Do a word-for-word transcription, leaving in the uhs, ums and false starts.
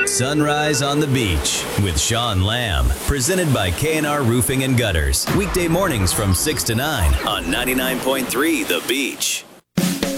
Sunrise on the Beach with Sean Lamb, presented by K and R Roofing and Gutters. Weekday mornings from six to nine on ninety-nine point three The Beach.